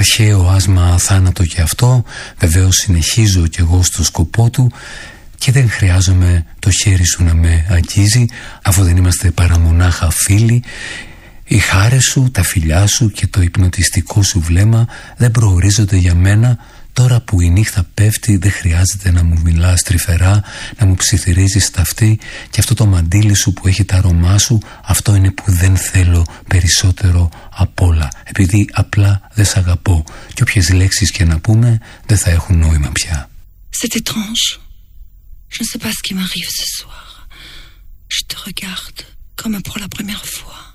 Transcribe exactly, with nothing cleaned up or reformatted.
αρχαίο άσμα θάνατο και αυτό. Βεβαίως συνεχίζω κι εγώ στο σκοπό του και δεν χρειάζομαι το χέρι σου να με αγγίζει, αφού δεν είμαστε παρά μονάχα φίλοι. Οι χάρες σου, τα φιλιά σου και το υπνοτιστικό σου βλέμμα δεν προορίζονται για μένα. Τώρα που η νύχτα πέφτει δεν χρειάζεται να μου μιλάς τρυφερά, να μου ψιθυρίζεις τα αυτή, και αυτό το μαντίλι σου που έχει τα αρώμά σου, αυτό είναι που δεν θέλω περισσότερο απ' όλα, επειδή απλά δεν σ' αγαπώ και όποιες λέξεις και να πούμε δεν θα έχουν νόημα πια. C'est étrange. Je ne sais pas ce qui m'arrive ce soir. Je te regarde comme pour la première fois.